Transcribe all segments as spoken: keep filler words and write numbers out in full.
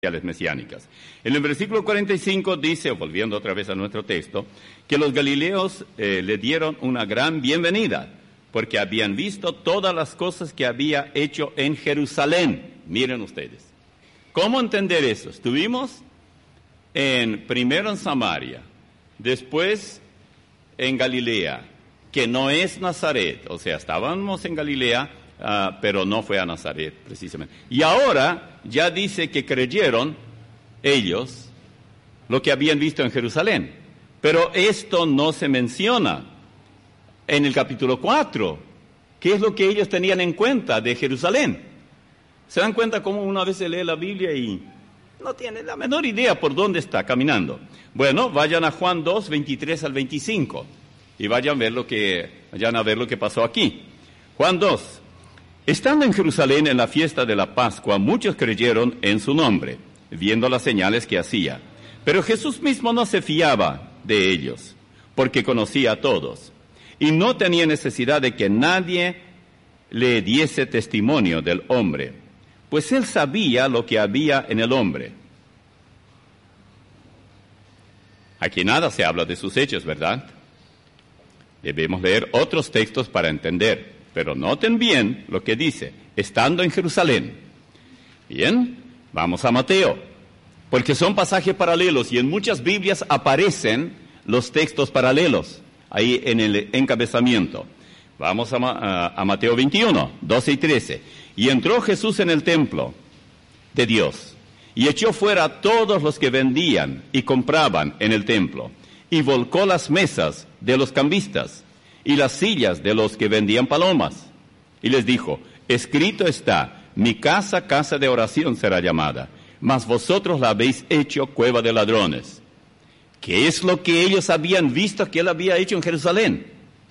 mesiánicas. En el versículo cuarenta y cinco dice, volviendo otra vez a nuestro texto, que los galileos eh, le dieron una gran bienvenida, porque habían visto todas las cosas que había hecho en Jerusalén. Miren ustedes. ¿Cómo entender eso? Estuvimos en, primero en Samaria, después en Galilea, que no es Nazaret, o sea, estábamos en Galilea, Uh, pero no fue a Nazaret, precisamente. Y ahora ya dice que creyeron ellos lo que habían visto en Jerusalén. Pero esto no se menciona en el capítulo cuatro. ¿Qué es lo que ellos tenían en cuenta de Jerusalén? ¿Se dan cuenta cómo una vez se lee la Biblia y no tiene la menor idea por dónde está caminando? Bueno, vayan a Juan dos, veintitrés al veinticinco y vayan a ver lo que, vayan a ver lo que pasó aquí. Juan dos. Estando en Jerusalén en la fiesta de la Pascua, muchos creyeron en su nombre, viendo las señales que hacía. Pero Jesús mismo no se fiaba de ellos, porque conocía a todos, y no tenía necesidad de que nadie le diese testimonio del hombre, pues él sabía lo que había en el hombre. Aquí nada se habla de sus hechos, ¿verdad? Debemos leer otros textos para entender. Pero noten bien lo que dice, estando en Jerusalén. Bien, vamos a Mateo, porque son pasajes paralelos y en muchas Biblias aparecen los textos paralelos, ahí en el encabezamiento. Vamos a, a, a Mateo veintiuno, doce y trece. Y entró Jesús en el templo de Dios, y echó fuera a todos los que vendían y compraban en el templo, y volcó las mesas de los cambistas, y las sillas de los que vendían palomas. Y les dijo, escrito está, mi casa, casa de oración será llamada, mas vosotros la habéis hecho cueva de ladrones. ¿Qué es lo que ellos habían visto que él había hecho en Jerusalén?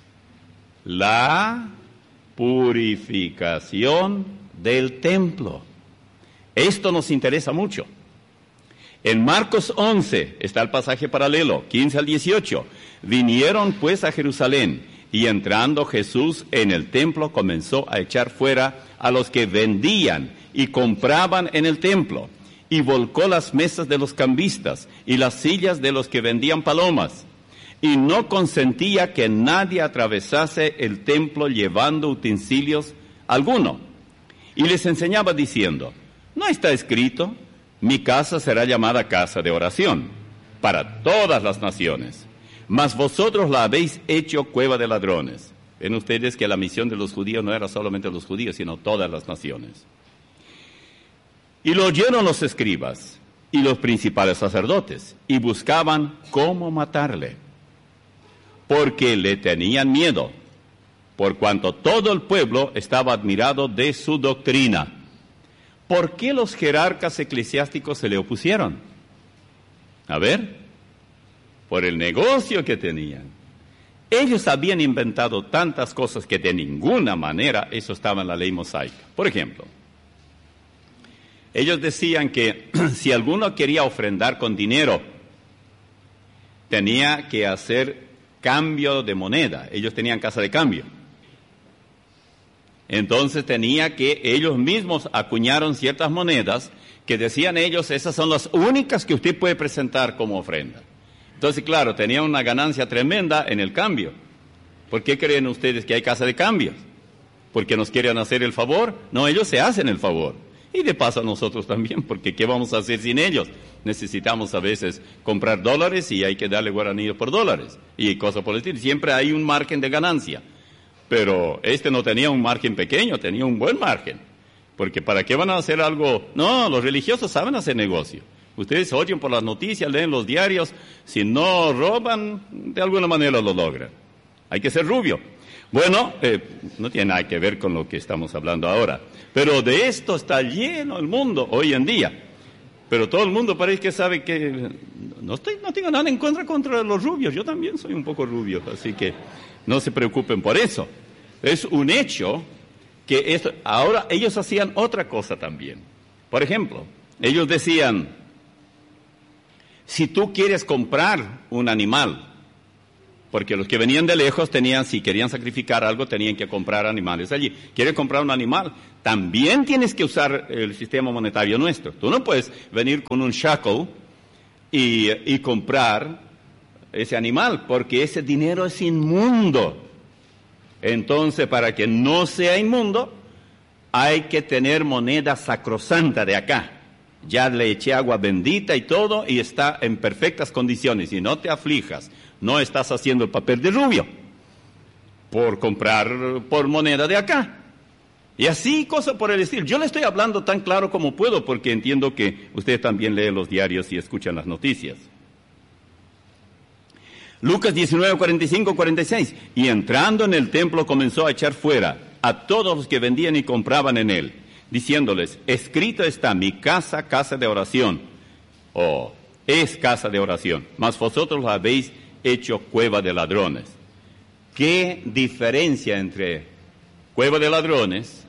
La purificación del templo. Esto nos interesa mucho. En Marcos once está el pasaje paralelo, quince al dieciocho. Vinieron pues a Jerusalén, y entrando Jesús en el templo comenzó a echar fuera a los que vendían y compraban en el templo, y volcó las mesas de los cambistas y las sillas de los que vendían palomas, y no consentía que nadie atravesase el templo llevando utensilios alguno. Y les enseñaba diciendo, ¿no está escrito? Mi casa será llamada casa de oración para todas las naciones. Mas vosotros la habéis hecho cueva de ladrones. Ven ustedes que la misión de los judíos no era solamente los judíos, sino todas las naciones. Y lo oyeron los escribas y los principales sacerdotes, y buscaban cómo matarle, porque le tenían miedo, por cuanto todo el pueblo estaba admirado de su doctrina. ¿Por qué los jerarcas eclesiásticos se le opusieron? A ver. Por el negocio que tenían. Ellos habían inventado tantas cosas que de ninguna manera eso estaba en la ley mosaica. Por ejemplo, ellos decían que si alguno quería ofrendar con dinero, tenía que hacer cambio de moneda. Ellos tenían casa de cambio. Entonces tenía que ellos mismos acuñaron ciertas monedas que decían ellos, esas son las únicas que usted puede presentar como ofrenda. Entonces, claro, tenían una ganancia tremenda en el cambio. ¿Por qué creen ustedes que hay casa de cambios? ¿Porque nos quieren hacer el favor? No, ellos se hacen el favor. Y de paso a nosotros también, porque ¿qué vamos a hacer sin ellos? Necesitamos a veces comprar dólares y hay que darle guaraníes por dólares y cosas por el estilo. Siempre hay un margen de ganancia. Pero este no tenía un margen pequeño, tenía un buen margen. Porque ¿para qué van a hacer algo? No, los religiosos saben hacer negocio. Ustedes oyen por las noticias, leen los diarios, si no roban, de alguna manera lo logran. Hay que ser rubio. Bueno, eh, no tiene nada que ver con lo que estamos hablando ahora, pero de esto está lleno el mundo hoy en día. Pero todo el mundo parece que sabe que no, estoy, no tengo nada en contra contra los rubios, yo también soy un poco rubio, así que no se preocupen por eso. Es un hecho que esto, ahora ellos hacían otra cosa también. Por ejemplo, ellos decían, si tú quieres comprar un animal, Porque los que venían de lejos tenían, si querían sacrificar algo, tenían que comprar animales allí. ¿Quieres comprar un animal? También tienes que usar el sistema monetario nuestro. Tú no puedes venir con un shekel y, y comprar ese animal, porque ese dinero es inmundo. Entonces, para que no sea inmundo, hay que tener moneda sacrosanta de acá. Ya le eché agua bendita y todo, y está en perfectas condiciones. Y no te aflijas, no estás haciendo el papel de rubio por comprar por moneda de acá. Y así, cosas por el estilo. Yo le estoy hablando tan claro como puedo, porque entiendo que usted también lee los diarios y escuchan las noticias. Lucas diecinueve, cuarenta y cinco, cuarenta y seis. Y entrando en el templo comenzó a echar fuera a todos los que vendían y compraban en él, diciéndoles, escrito está, mi casa, casa de oración, o oh, es casa de oración, mas vosotros la habéis hecho cueva de ladrones. ¿Qué diferencia entre cueva de ladrones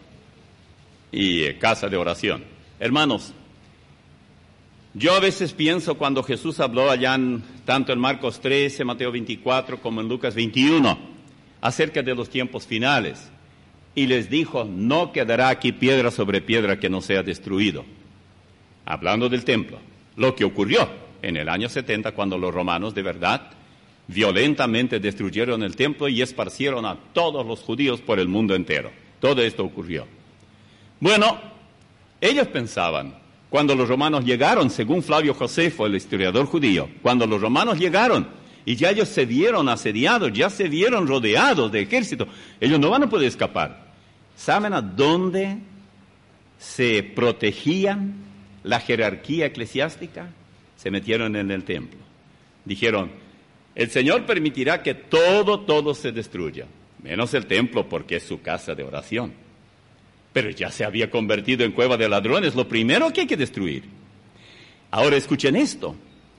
y eh, casa de oración? Hermanos, yo a veces pienso cuando Jesús habló allá en, tanto en Marcos trece, Mateo veinticuatro, como en Lucas veintiuno, acerca de los tiempos finales, y les dijo, no quedará aquí piedra sobre piedra que no sea destruido. Hablando del templo, lo que ocurrió en el año setenta, cuando los romanos de verdad violentamente destruyeron el templo y esparcieron a todos los judíos por el mundo entero. Todo esto ocurrió. Bueno, ellos pensaban, cuando los romanos llegaron, según Flavio Josefo, el historiador judío, cuando los romanos llegaron y ya ellos se vieron asediados, ya se vieron rodeados de ejército, ellos no van a poder escapar. ¿Saben a dónde se protegían la jerarquía eclesiástica? Se metieron en el templo. Dijeron, el Señor permitirá que todo, todo se destruya, menos el templo porque es su casa de oración. Pero ya se había convertido en cueva de ladrones, lo primero que hay que destruir. Ahora escuchen esto.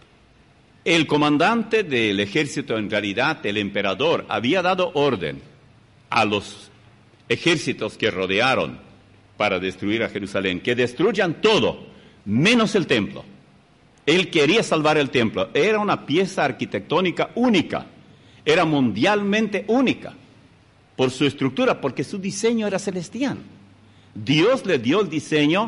El comandante del ejército, en realidad el emperador, había dado orden a los ejércitos que rodearon para destruir a Jerusalén, que destruyan todo, menos el templo. Él quería salvar el templo. Era una pieza arquitectónica única, era mundialmente única por su estructura, porque su diseño era celestial. Dios le dio el diseño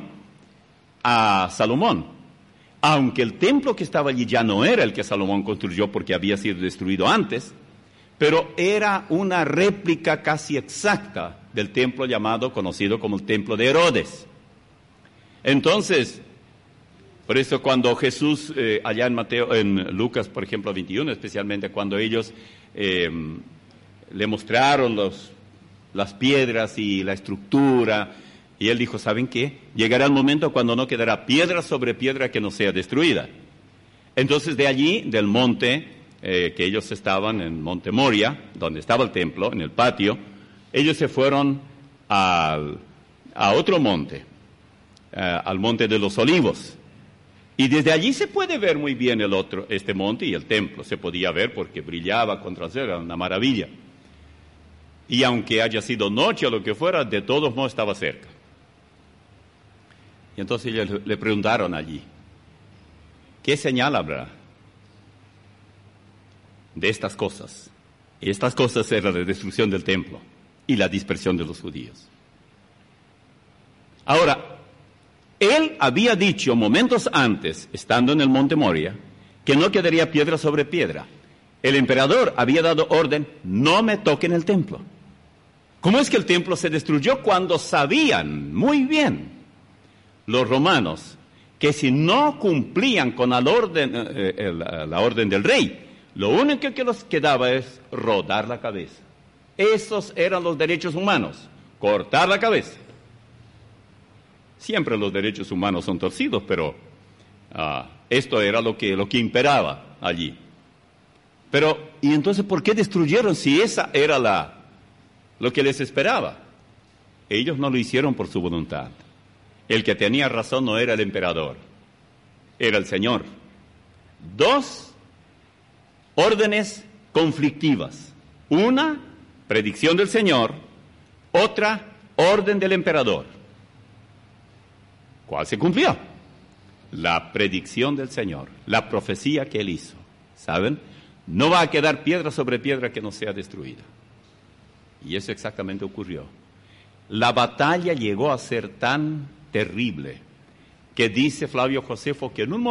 a Salomón, aunque el templo que estaba allí ya no era el que Salomón construyó porque había sido destruido antes, pero era una réplica casi exacta del templo llamado, conocido como el templo de Herodes. Entonces, por eso cuando Jesús, eh, allá en Mateo, en Lucas, por ejemplo, veintiuno, especialmente cuando ellos eh, le mostraron los, las piedras y la estructura, y él dijo, ¿saben qué? Llegará el momento cuando no quedará piedra sobre piedra que no sea destruida. Entonces de allí, del monte, eh, que ellos estaban en Monte Moria, donde estaba el templo, en el patio, ellos se fueron al, a otro monte, eh, al monte de los Olivos. Y desde allí se puede ver muy bien el otro, este monte y el templo. Se podía ver porque brillaba contra el cielo, era una maravilla. Y aunque haya sido noche o lo que fuera, de todos modos estaba cerca. Y entonces ellos le preguntaron allí, ¿qué señal habrá de estas cosas? Y estas cosas eran la destrucción del templo y la dispersión de los judíos. Ahora, él había dicho momentos antes, estando en el monte Moria, que no quedaría piedra sobre piedra. El emperador había dado orden, no me toquen el templo. ¿Cómo es que el templo se destruyó cuando sabían muy bien los romanos que si no cumplían con la orden, eh, el, la orden del rey, lo único que les quedaba es rodar la cabeza? Esos eran los derechos humanos, cortar la cabeza. Siempre los derechos humanos son torcidos, pero uh, esto era lo que, lo que imperaba allí. Pero, ¿y entonces por qué destruyeron si esa era la, lo que les esperaba? Ellos no lo hicieron por su voluntad. El que tenía razón no era el emperador, era el Señor. Dos órdenes conflictivas. Una, predicción del Señor. Otra, orden del emperador. ¿Cuál se cumplió? La predicción del Señor, la profecía que Él hizo. ¿Saben? No va a quedar piedra sobre piedra que no sea destruida. Y eso exactamente ocurrió. La batalla llegó a ser tan terrible que dice Flavio Josefo que en un